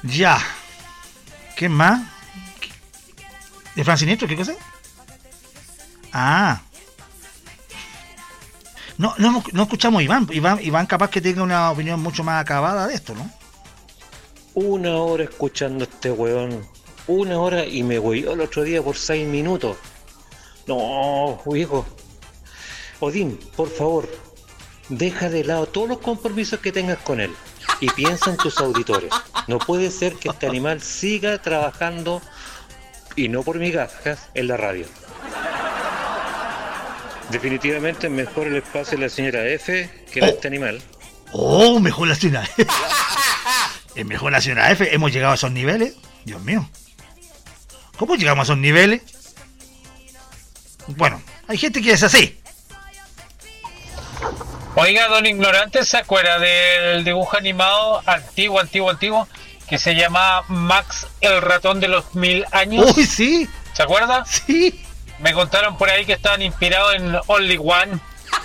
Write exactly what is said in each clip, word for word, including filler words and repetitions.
Ya. ¿Qué más? ¿De Fran Siniestro? ¿Qué cosa? Ah. No, no, no escuchamos a Iván. Iván. Iván capaz que tenga una opinión mucho más acabada de esto, ¿no? Una hora escuchando a este weón. Una hora y me hueó el otro día por seis minutos. No, hijo. Odín, por favor, deja de lado todos los compromisos que tengas con él y piensa en tus auditores. No puede ser que este animal siga trabajando, y no por migajas, en la radio. Definitivamente es mejor el espacio de la señora F que el de este animal. Oh, mejor la señora F. Es mejor la señora F. Hemos llegado a esos niveles. Dios mío. ¿Cómo llegamos a esos niveles? Bueno, hay gente que es así. Oiga, don Ignorante, ¿se acuerda del dibujo animado antiguo, antiguo, antiguo? Que se llamaba Max el ratón de los mil años. Uy, sí. ¿Se acuerda? Sí. Me contaron por ahí que estaban inspirados en Only One.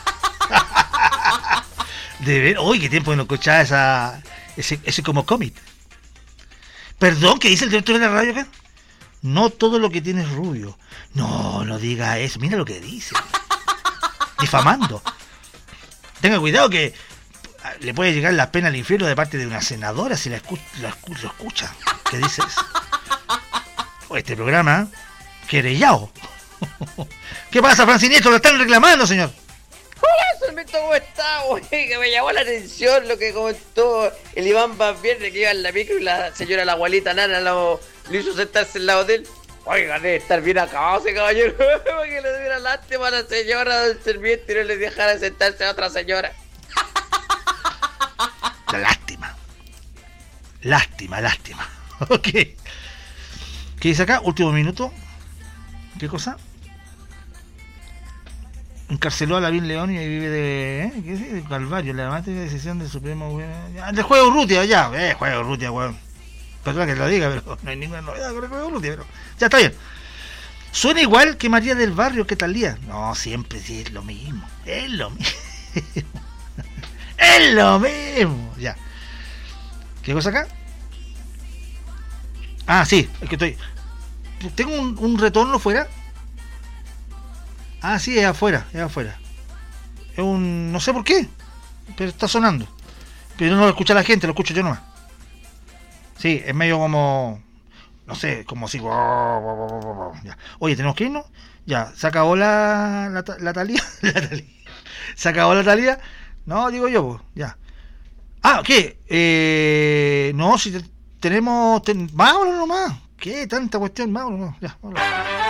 De ver, uy, qué tiempo que no escuchaba esa, ese, ese como cómic. Perdón, ¿qué dice el director de la radio acá? No todo lo que tiene es rubio. No, no diga eso. Mira lo que dice. Difamando. Tenga cuidado que le puede llegar la pena al infierno de parte de una senadora si la escu- la escu- lo escucha. ¿Qué dices? Este programa, querellao. ¿Qué pasa, Fran Siniestro? Lo están reclamando, señor. Hola, Sarmiento, ¿cómo está? Oye, que me llamó la atención lo que comentó el Iván Van Vierne, que iba en la micro y la señora, la abuelita Nana, lo, lo hizo sentarse al lado de él. Oiga, debe estar bien acabado ese caballero, que le diera lástima a la señora del Sarmiento y no le dejara sentarse a otra señora. La lástima. Lástima, lástima. Ok. ¿Qué dice acá? Último minuto. ¿Qué cosa? Encarceló a Lavín León y vive de... ¿eh? ¿Qué es? De Calvario, la dramática decisión del Supremo... Ya, del juego Urrutia, ya. Eh, juego Urrutia, weón. Perdón que lo diga, pero no hay ninguna novedad con el juego Urrutia, pero... Ya está bien. Suena igual que María del Barrio, ¿qué tal día? No, siempre sí, es lo mismo. Es lo mismo. Es lo mismo. Ya. ¿Qué cosa acá? Ah, sí, es que estoy... Tengo un, un retorno fuera. Ah, sí, es afuera, es afuera. Es un... no sé por qué, pero está sonando. Pero no lo escucha la gente, lo escucho yo nomás. Sí, es medio como... no sé, como si... ya. Oye, ¿tenemos que irnos? Ya, ¿se acabó la... la, la Talía? La Talía. ¿Se acabó la Talía? No, digo yo, pues, ya. Ah, ¿qué? Eh, no, si te, tenemos... Ten, vámonos nomás. ¿Qué? Tanta cuestión, vámonos, ya, vámonos.